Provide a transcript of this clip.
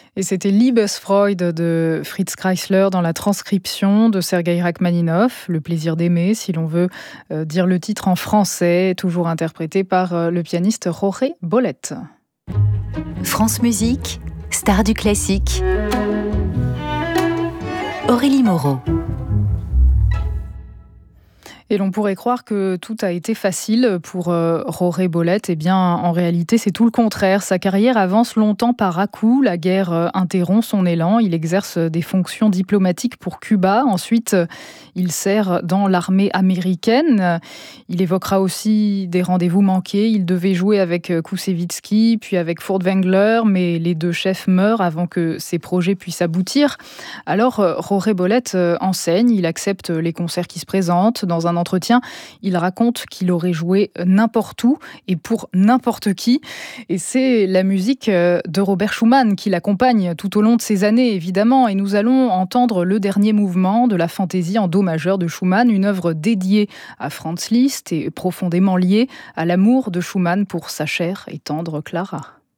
Et c'était Liebesfreude de Fritz Kreisler dans la transcription de Sergueï Rachmaninov, Le plaisir d'aimer, si l'on veut dire le titre en français, toujours interprété par le pianiste Jorge Bollet. France Musique, star du classique. Aurélie Moreau. Et l'on pourrait croire que tout a été facile pour Jorge Bollet. Eh bien, en réalité, c'est tout le contraire. Sa carrière avance longtemps par à-coups. La guerre interrompt son élan. Il exerce des fonctions diplomatiques pour Cuba. Ensuite, il sert dans l'armée américaine. Il évoquera aussi des rendez-vous manqués. Il devait jouer avec Koussevitzky, puis avec Furtwängler, mais les deux chefs meurent avant que ces projets puissent aboutir. Alors, Jorge Bollet enseigne. Il accepte les concerts qui se présentent. Dans un entretien, il raconte qu'il aurait joué n'importe où et pour n'importe qui. Et c'est la musique de Robert Schumann qui l'accompagne tout au long de ces années, évidemment. Et nous allons entendre le dernier mouvement de la fantaisie en do majeur de Schumann, une œuvre dédiée à Franz Liszt et profondément liée à l'amour de Schumann pour sa chère et tendre Clara.